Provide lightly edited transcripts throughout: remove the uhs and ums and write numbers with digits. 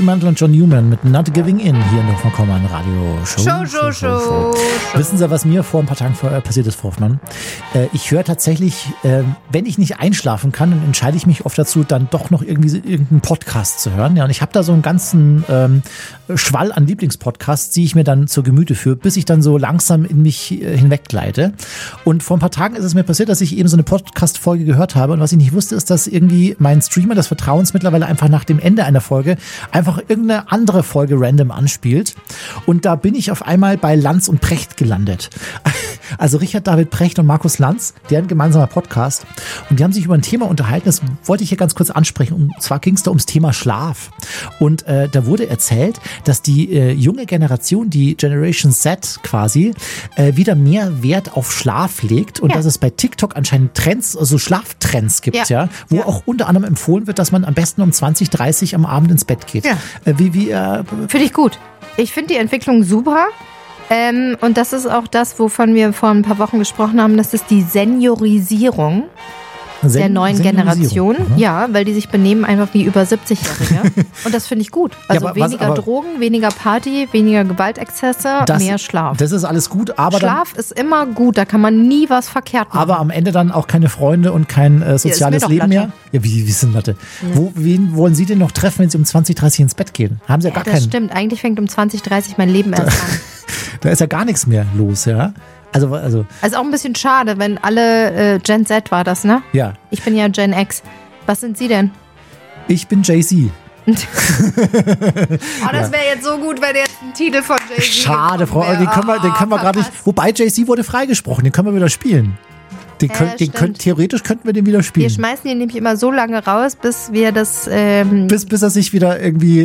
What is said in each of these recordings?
Fremantle und John Newman mit Not Giving In hier in der Hoffmann Radio Show. Wissen Sie, was mir vor ein paar Tagen passiert ist, Frau Hoffmann? Ich höre tatsächlich, wenn ich nicht einschlafen kann, dann entscheide ich mich oft dazu, dann doch noch irgendeinen Podcast zu hören. Ja, und ich habe da so einen ganzen Schwall an Lieblingspodcasts, die ich mir dann zur Gemüte führe, bis ich dann so langsam in mich hinweggleite. Und vor ein paar Tagen ist es mir passiert, dass ich eben so eine Podcast-Folge gehört habe. Und was ich nicht wusste, ist, dass irgendwie mein Streamer des Vertrauens mittlerweile einfach nach dem Ende einer Folge einfach irgendeine andere Folge random anspielt. Und da bin ich auf einmal bei Lanz und Precht gelandet. Also Richard David Precht und Markus Lanz, deren gemeinsamer Podcast. Und die haben sich über ein Thema unterhalten, das wollte ich hier ganz kurz ansprechen. Und zwar ging es da ums Thema Schlaf. Und da wurde erzählt, dass die junge Generation, die Generation Z quasi, wieder mehr Wert auf Schlaf legt. Und dass es bei TikTok anscheinend Trends, also Schlaftrends gibt, wo auch unter anderem empfohlen wird, dass man am besten um 20:30 am Abend ins Bett geht. Ja. Finde ich gut. Ich finde die Entwicklung super. Und das ist auch das, wovon wir vor ein paar Wochen gesprochen haben, das ist die Seniorisierung der neuen Generation. Ja, weil die sich benehmen einfach wie über 70-Jährige. Und das finde ich gut. Also weniger Drogen, weniger Party, weniger Gewaltexzesse, mehr Schlaf. Das ist alles gut, aber Schlaf ist immer gut, da kann man nie was verkehrt machen. Aber am Ende dann auch keine Freunde und kein soziales Leben mehr. Ja, wie sind Latte? Ja. Wen wollen Sie denn noch treffen, wenn Sie um 20:30 ins Bett gehen? Haben Sie ja gar keinen. Das stimmt, eigentlich fängt um 20:30 mein Leben erst an. Da ist ja gar nichts mehr los, ja? Also auch ein bisschen schade, wenn alle Gen Z war das, ne? Ja. Ich bin ja Gen X. Was sind Sie denn? Ich bin Jay-Z. Das wäre jetzt so gut, wenn jetzt ein Titel von Jay-Z Schade, Frau, den können wir gerade nicht. Wobei Jay-Z wurde freigesprochen, den können wir wieder spielen. Theoretisch könnten wir den wieder spielen. Wir schmeißen ihn nämlich immer so lange raus, bis wir das bis er sich wieder irgendwie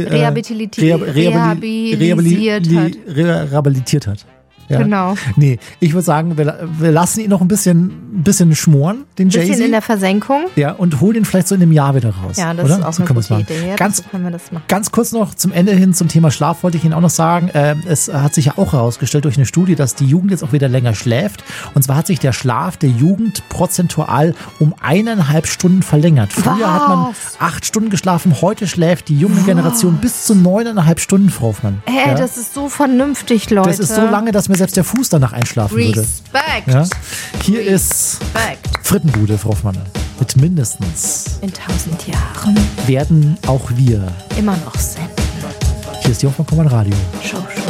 rehabilitiert hat. Ja. Genau. Nee, ich würde sagen, wir lassen ihn noch ein bisschen schmoren, den Jay-Z. Ein bisschen in der Versenkung. Ja, und holen ihn vielleicht so in einem Jahr wieder raus. Ja, das ist auch so eine gute Idee. Ganz kurz noch zum Ende hin zum Thema Schlaf wollte ich Ihnen auch noch sagen, es hat sich ja auch herausgestellt durch eine Studie, dass die Jugend jetzt auch wieder länger schläft. Und zwar hat sich der Schlaf der Jugend prozentual um 1,5 Stunden verlängert. Früher hat man 8 Stunden geschlafen, heute schläft die junge Generation bis zu 9,5 Stunden, Frau Hoffmann. Das ist so vernünftig, Leute. Das ist so lange, dass mir selbst der Fuß danach einschlafen würde. Respekt! Ja? Hier ist Frittenbude, Frau Hoffmann. Mit mindestens in 1000 Jahren werden auch wir immer noch senden. Hier ist die Hoffmann Radio. Show.